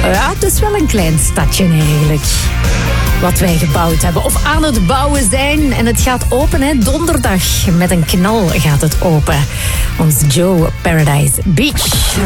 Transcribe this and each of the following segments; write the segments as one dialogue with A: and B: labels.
A: Ja, het is wel een klein stadje eigenlijk. Wat wij gebouwd hebben of aan het bouwen zijn. En het gaat open, hè. Donderdag. Met een knal gaat het open. Ons Joe Paradise Beach.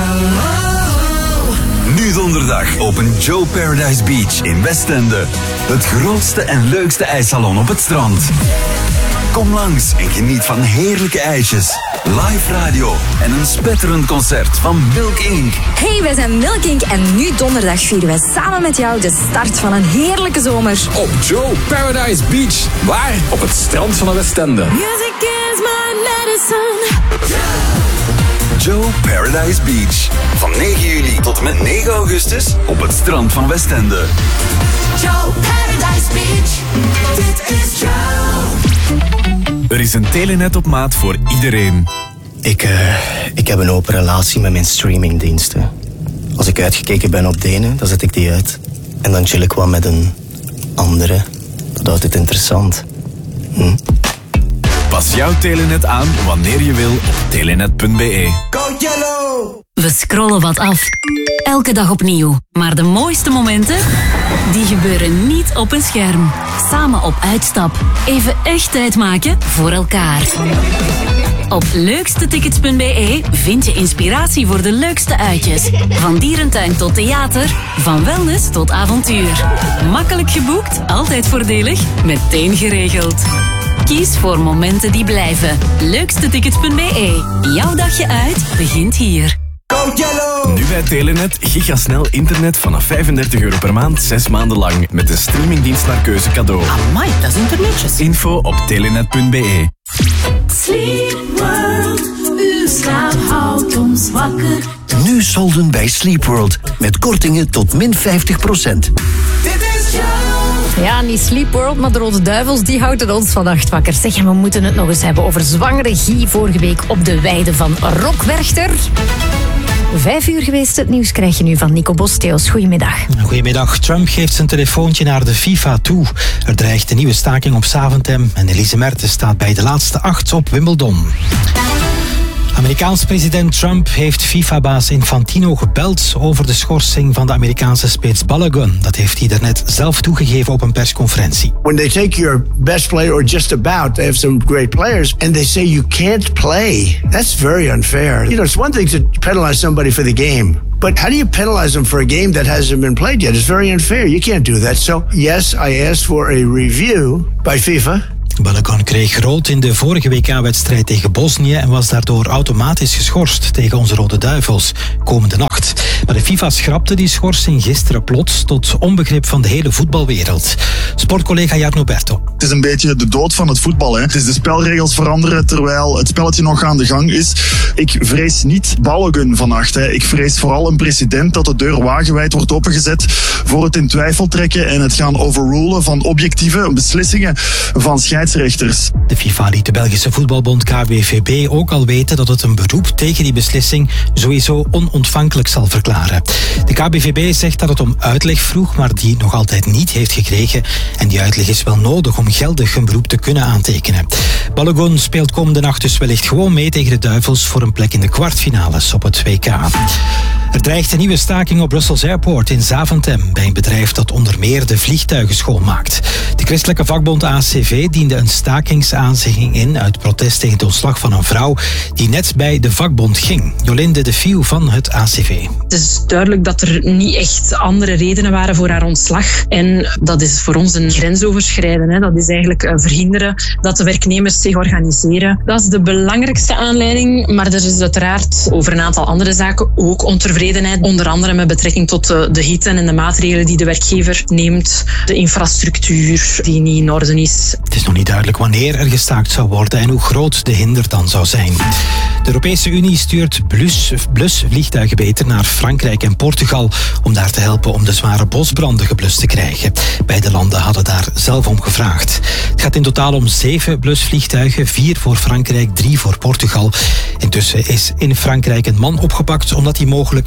B: Nu donderdag opent Joe Paradise Beach in Westende. Het grootste en leukste ijssalon op het strand. Kom langs en geniet van heerlijke ijsjes, live radio en een spetterend concert van Milk Inc.
C: Hey, wij zijn Milk Inc. en nu donderdag vieren wij samen met jou de start van een heerlijke zomer.
D: Op Joe Paradise Beach. Waar? Op het strand van de Westende.
C: Music is my medicine.
B: Joe Paradise Beach. Van 9 juli tot en met 9 augustus op het strand van Westende.
E: Joe Paradise Beach. Dit is Joe.
F: Er is een Telenet op maat voor iedereen.
G: Ik heb een open relatie met mijn streamingdiensten. Als ik uitgekeken ben op de ene, dan zet ik die uit. En dan chill ik wat met een andere. Dat houdt het interessant.
F: Pas jouw Telenet aan wanneer je wil op telenet.be.
E: Go Yellow!
H: We scrollen wat af. Elke dag opnieuw. Maar de mooiste momenten, die gebeuren niet op een scherm. Samen op uitstap. Even echt tijd maken voor elkaar. Op leukstetickets.be vind je inspiratie voor de leukste uitjes. Van dierentuin tot theater, van wellness tot avontuur. Makkelijk geboekt, altijd voordelig, meteen geregeld. Kies voor momenten die blijven. Leukstetickets.be. Jouw dagje uit begint hier.
E: Go Yellow!
F: Nu bij Telenet gigasnel internet vanaf €35 per maand, 6 maanden lang. Met de streamingdienst naar keuze cadeau.
I: Amai, dat is internetjes.
F: Info op telenet.be.
E: Sleep World, uw slaap houdt ons wakker.
J: Nu solden bij Sleep World. Met kortingen tot min 50%.
E: Dit is Joe.
A: Ja, niet Sleep World, maar de Rode Duivels, die houden ons vannacht wakker. Zeg, en we moeten het nog eens hebben over zwangere Guy vorige week op de weide van Rockwerchter. 5 uur geweest, het nieuws krijg je nu van Nico Bos-Theos. Goedemiddag.
K: Goedemiddag. Trump geeft zijn telefoontje naar de FIFA toe. Er dreigt een nieuwe staking op Zaventem en Elise Mertens staat bij de laatste 8 op Wimbledon. Amerikaans president Trump heeft FIFA-baas Infantino gebeld over de schorsing van de Amerikaanse spits Balogun. Dat heeft hij daarnet zelf toegegeven op een persconferentie.
L: When they take your best player or just about, they have some great players, and they say you can't play. That's very unfair. You know, it's one thing to penalize somebody for the game, but how do you penalize them for a game that hasn't been played yet? It's very unfair. You can't do that. So, yes, I asked for a review by FIFA.
K: Balogun kreeg rood in de vorige WK-wedstrijd tegen Bosnië en was daardoor automatisch geschorst tegen onze Rode Duivels komende nacht. Maar de FIFA schrapte die schorsing gisteren plots tot onbegrip van de hele voetbalwereld. Sportcollega Jarno Berto.
M: Het is een beetje de dood van het voetbal. Hè. Het is de spelregels veranderen terwijl het spelletje nog aan de gang is. Ik vrees niet Balogun vannacht. Hè. Ik vrees vooral een president dat de deur wagenwijd wordt opengezet voor het in twijfel trekken en het gaan overrulen van objectieve beslissingen van scheidsrechters.
K: De FIFA liet de Belgische voetbalbond KBVB ook al weten dat het een beroep tegen die beslissing sowieso onontvankelijk zal verklaren. De KBVB zegt dat het om uitleg vroeg, maar die nog altijd niet heeft gekregen. En die uitleg is wel nodig om geldig een beroep te kunnen aantekenen. Balogun speelt komende nacht dus wellicht gewoon mee tegen de Duivels voor een plek in de kwartfinales op het WK. Er dreigt een nieuwe staking op Brussels Airport in Zaventem bij een bedrijf dat onder meer de vliegtuigen schoonmaakt. De christelijke vakbond ACV diende een stakingsaanzegging in uit protest tegen het ontslag van een vrouw die net bij de vakbond ging. Jolinde de Fieuw van het ACV.
N: Het is duidelijk dat er niet echt andere redenen waren voor haar ontslag. En dat is voor ons een grensoverschrijden. Hè. Dat is eigenlijk verhinderen dat de werknemers zich organiseren. Dat is de belangrijkste aanleiding. Maar er is uiteraard over een aantal andere zaken ook ontevredenheid. Onder andere met betrekking tot de hitte en de maatregelen die de werkgever neemt. De infrastructuur die niet in orde is.
K: Het is nog niet duidelijk wanneer er gestaakt zou worden en hoe groot de hinder dan zou zijn. De Europese Unie stuurt blusvliegtuigen beter naar Frankrijk en Portugal om daar te helpen om de zware bosbranden geblust te krijgen. Beide landen hadden daar zelf om gevraagd. Het gaat in totaal om 7 blusvliegtuigen, 4 voor Frankrijk, 3 voor Portugal. Intussen is in Frankrijk een man opgepakt omdat hij mogelijk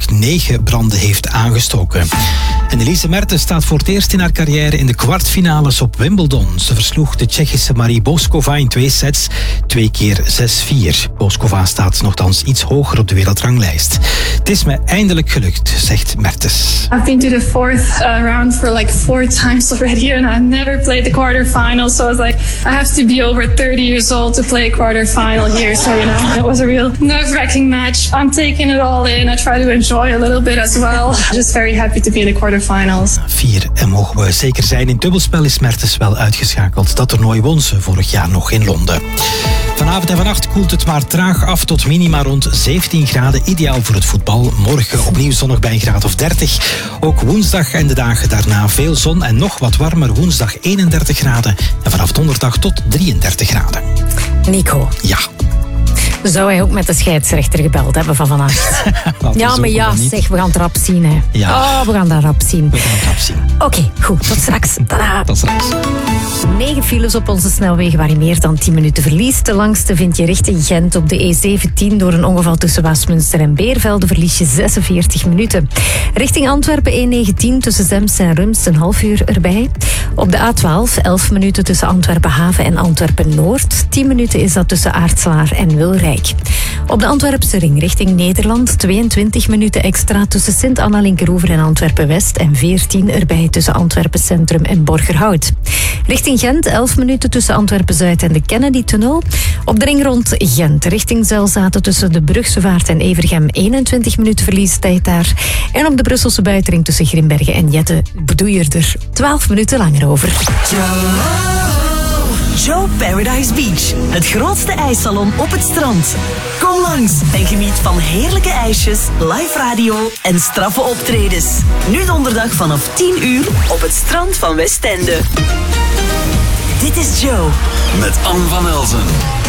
K: tot 9 branden heeft aangestoken. En Elise Mertens staat voor het eerst in haar carrière in de kwartfinales op Wimbledon. Ze versloeg de Tsjechische Marie Boskova in 2 sets, 2 keer 6-4. Boskova staat nogthans iets hoger op de wereldranglijst. Het is me eindelijk gelukt, zegt Mertens.
I: I've been to the 4th round for like 4 times already and I've never played the quarterfinals. So I was like, I have to be over 30 years old to play a quarterfinal here. So, it was a real nerve-wracking match. I'm taking it all in. I try to enjoy a little bit as well. Just very happy to be in the quarterfinals.
K: 4 en mogen we zeker zijn. In dubbelspel is Mertens wel uitgeschakeld. Dat toernooi won ze vorig jaar nog in Londen. Vanavond en vannacht koelt het maar traag af tot minima rond 17 graden. Ideaal voor het voetbal. Morgen opnieuw zonnig bij een graad of 30. Ook woensdag en de dagen daarna veel zon en nog wat warmer. Woensdag 31 graden en vanaf donderdag tot 33 graden.
A: Nico.
K: Ja.
A: Zou hij ook met de scheidsrechter gebeld hebben van vannacht? Ja, maar ja, zeg, we gaan het rap zien. Hè.
K: Ja.
A: Oh, we gaan dat rap zien. Oké, goed, tot straks. Tada.
K: Tot straks.
A: 9 files op onze snelwegen waar je meer dan 10 minuten verliest. De langste vind je richting Gent op de E17. Door een ongeval tussen Westminster en Beervelde verlies je 46 minuten. Richting Antwerpen E19 tussen Zemst en Rumst een half uur erbij. Op de A12 11 minuten tussen Antwerpen Haven en Antwerpen Noord. 10 minuten is dat tussen Aartselaar en Wilrijk. Op de Antwerpse ring richting Nederland 22 minuten extra tussen Sint-Anna-Linkeroever en Antwerpen-West en 14 erbij tussen Antwerpen Centrum en Borgerhout. Richting Gent 11 minuten tussen Antwerpen-Zuid en de Kennedy-tunnel. Op de ring rond Gent richting Zelzaten tussen de Brugse Vaart en Evergem 21 minuten verliestijd daar. En op de Brusselse buitenring tussen Grimbergen en Jette doe je er 12 minuten langer over.
O: Joe Paradise Beach, het grootste ijssalon op het strand. Kom langs en geniet van heerlijke ijsjes, live radio en straffe optredens. Nu donderdag vanaf 10 uur op het strand van Westende. Dit is Joe.
B: Met Anne van Elzen.